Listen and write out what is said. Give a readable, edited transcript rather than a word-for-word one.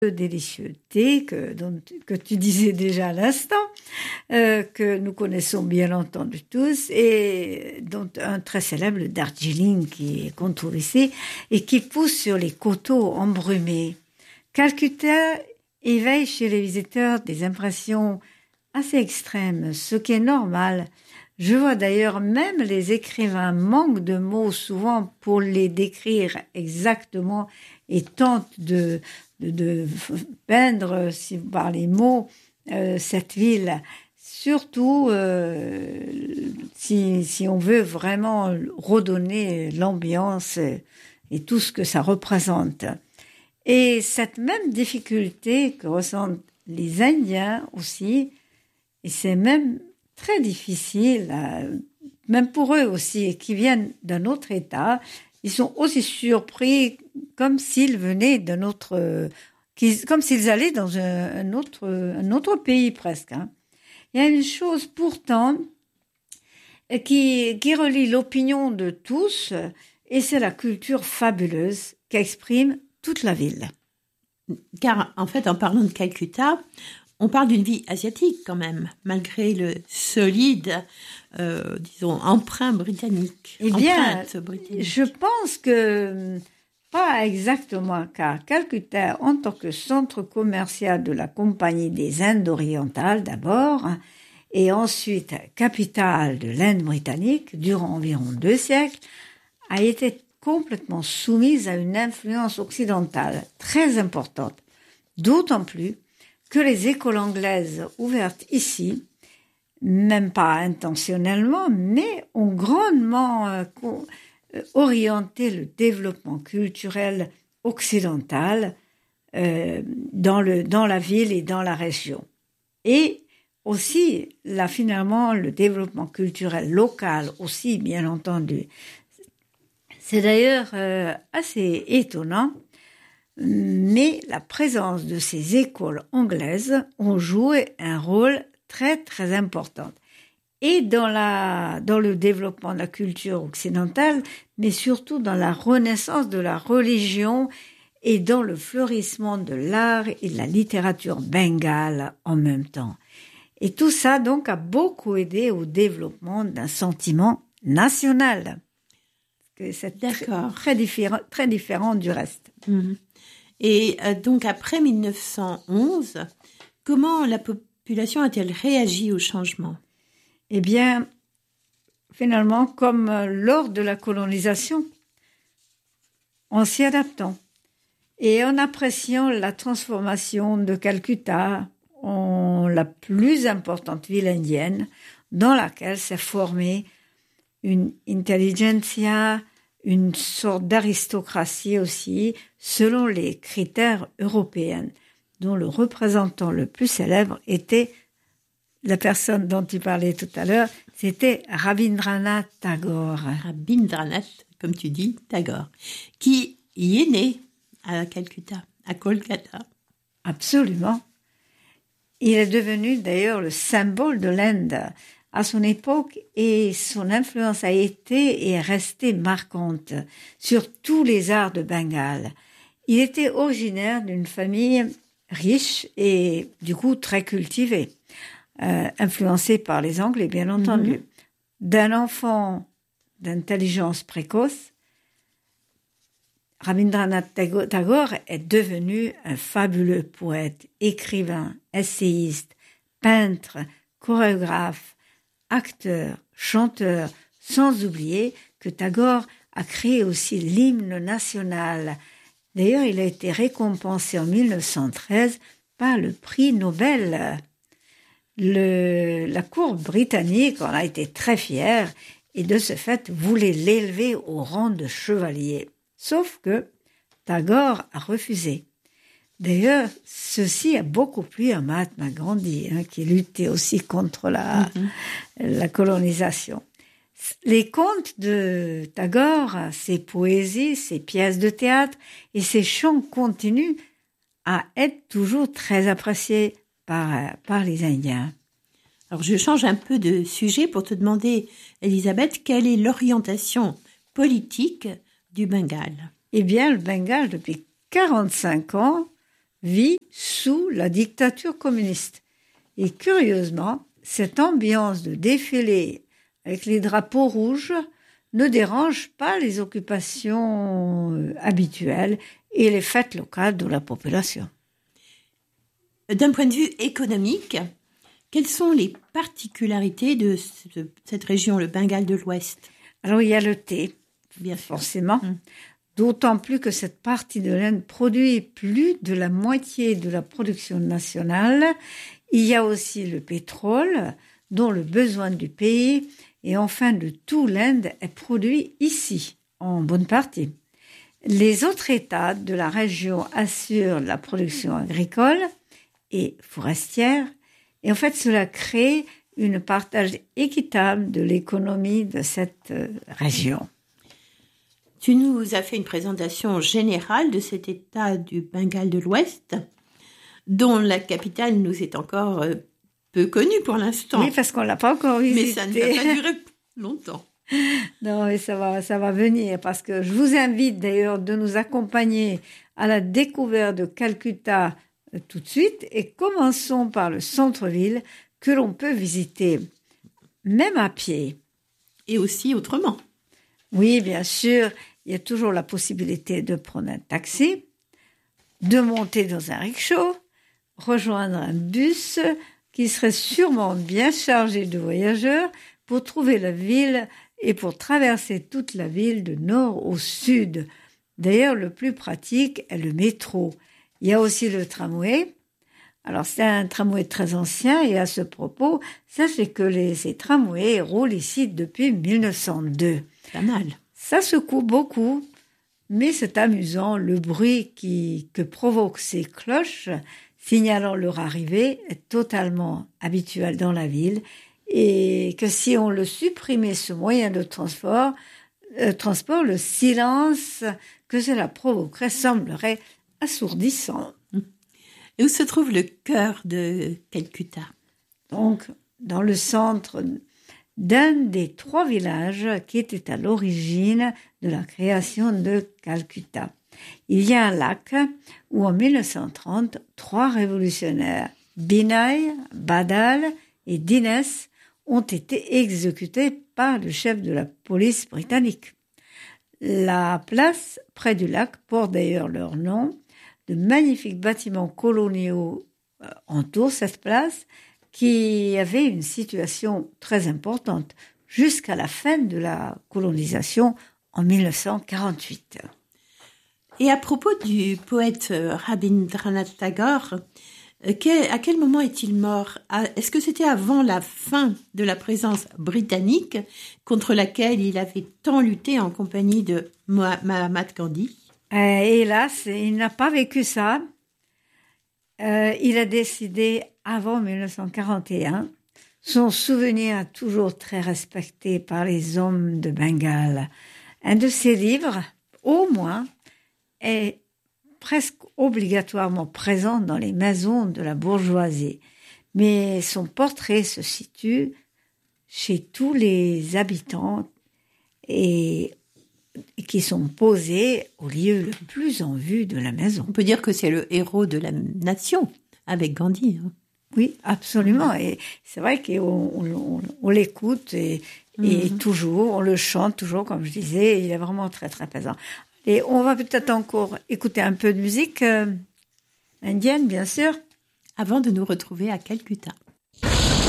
délicieux thé que tu disais déjà à l'instant, que nous connaissons bien entendu tous, et dont un très célèbre, le Darjeeling, qu'on trouve ici, et qui pousse sur les coteaux embrumés. Calcutta éveille chez les visiteurs des impressions assez extrêmes, ce qui est normal. Je vois d'ailleurs même les écrivains manquent de mots souvent pour les décrire exactement et tentent de peindre par les mots cette ville. Surtout si on veut vraiment redonner l'ambiance et tout ce que ça représente. Et cette même difficulté que ressentent les Indiens aussi, et c'est même très difficile, même pour eux aussi, qui viennent d'un autre État, ils sont aussi surpris comme s'ils venaient d'un autre, comme s'ils allaient dans un autre pays presque. Hein. Il y a une chose pourtant qui relie l'opinion de tous, et c'est la culture fabuleuse qu'exprime toute la ville. Car en fait, en parlant de Calcutta, on parle d'une vie asiatique quand même, malgré le solide, emprunt britannique. Eh bien, je pense que pas exactement, car Calcutta, en tant que centre commercial de la Compagnie des Indes orientales d'abord, et ensuite capitale de l'Inde britannique durant environ 2 siècles, a été complètement soumise à une influence occidentale très importante, d'autant plus que les écoles anglaises ouvertes ici, même pas intentionnellement, mais ont grandement orienté le développement culturel occidental dans la ville et dans la région. Et aussi, là, finalement, le développement culturel local aussi, bien entendu. C'est d'ailleurs assez étonnant, mais la présence de ces écoles anglaises ont joué un rôle très, très important. Et dans le développement de la culture occidentale, mais surtout dans la renaissance de la religion et dans le fleurissement de l'art et de la littérature bengale en même temps. Et tout ça, donc, a beaucoup aidé au développement d'un sentiment national. C'est très différent du reste. Mmh. Et donc, après 1911, comment la population a-t-elle réagi au changement ? Eh bien, finalement, comme lors de la colonisation, en s'y adaptant et en appréciant la transformation de Calcutta en la plus importante ville indienne dans laquelle s'est formée une intelligentsia, une sorte d'aristocratie aussi, selon les critères européens, dont le représentant le plus célèbre était la personne dont tu parlais tout à l'heure, c'était Rabindranath Tagore. Rabindranath, comme tu dis, Tagore, qui y est né à Calcutta, à Kolkata. Absolument. Il est devenu d'ailleurs le symbole de l'Inde à son époque, et son influence a été et est restée marquante sur tous les arts de Bengale. Il était originaire d'une famille riche et du coup très cultivée, influencée par les Anglais bien entendu. Mm-hmm. D'un enfant d'intelligence précoce, Rabindranath Tagore est devenu un fabuleux poète, écrivain, essayiste, peintre, chorégraphe, acteur, chanteur, sans oublier que Tagore a créé aussi l'hymne national. D'ailleurs, il a été récompensé en 1913 par le prix Nobel. La cour britannique en a été très fière et de ce fait voulait l'élever au rang de chevalier. Sauf que Tagore a refusé. D'ailleurs, ceci a beaucoup plu à Mahatma Gandhi, qui luttait aussi contre la colonisation. Les contes de Tagore, ses poésies, ses pièces de théâtre et ses chants continuent à être toujours très appréciés par les Indiens. Alors, je change un peu de sujet pour te demander, Elisabeth, quelle est l'orientation politique du Bengale ? Eh bien, le Bengale, depuis 45 ans, vit sous la dictature communiste. Et curieusement, cette ambiance de défilé avec les drapeaux rouges ne dérange pas les occupations habituelles et les fêtes locales de la population. D'un point de vue économique, quelles sont les particularités de cette région, le Bengale de l'Ouest? Alors, il y a le thé, bien sûr. Forcément, d'autant plus que cette partie de l'Inde produit plus de la moitié de la production nationale. Il y a aussi le pétrole, dont le besoin du pays, et enfin de tout l'Inde est produit ici, en bonne partie. Les autres États de la région assurent la production agricole et forestière, et en fait cela crée un partage équitable de l'économie de cette région. Tu nous as fait une présentation générale de cet État du Bengale de l'Ouest, dont la capitale nous est encore peu connue pour l'instant. Oui, parce qu'on ne l'a pas encore visité. Mais ça ne va pas durer longtemps. Non, mais ça va venir, parce que je vous invite d'ailleurs de nous accompagner à la découverte de Calcutta tout de suite, et commençons par le centre-ville que l'on peut visiter, même à pied. Et aussi autrement. Oui, bien sûr, il y a toujours la possibilité de prendre un taxi, de monter dans un rickshaw, rejoindre un bus qui serait sûrement bien chargé de voyageurs pour trouver la ville et pour traverser toute la ville de nord au sud. D'ailleurs, le plus pratique est le métro. Il y a aussi le tramway. Alors, c'est un tramway très ancien et à ce propos, sachez que ces tramways roulent ici depuis 1902. Pas mal. Ça secoue beaucoup, mais c'est amusant. Le bruit que provoquent ces cloches signalant leur arrivée est totalement habituel dans la ville, et que si on le supprimait, ce moyen de transport, le silence que cela provoquerait semblerait assourdissant. Et où se trouve le cœur de Calcutta? Donc, dans le centre d'un des 3 villages qui étaient à l'origine de la création de Calcutta. Il y a un lac où en 1930, 3 révolutionnaires, Binay, Badal et Dines, ont été exécutés par le chef de la police britannique. La place près du lac porte d'ailleurs leur nom. De magnifiques bâtiments coloniaux entourent cette place qui avait une situation très importante jusqu'à la fin de la colonisation en 1948. Et à propos du poète Rabindranath Tagore, à quel moment est-il mort? Est-ce que c'était avant la fin de la présence britannique contre laquelle il avait tant lutté en compagnie de Mahatma Gandhi? Hélas, il n'a pas vécu ça. Il a décédé avant 1941. Son souvenir est toujours très respecté par les hommes de Bengale. Un de ses livres, au moins, est presque obligatoirement présent dans les maisons de la bourgeoisie. Mais son portrait se situe chez tous les habitants et qui sont posés au lieu le plus en vue de la maison. On peut dire que c'est le héros de la nation, avec Gandhi. Oui, absolument. Et c'est vrai qu'on l'écoute et toujours, on le chante toujours, comme je disais. Il est vraiment très, très présent. Et on va peut-être encore écouter un peu de musique indienne, bien sûr. Avant de nous retrouver à Calcutta.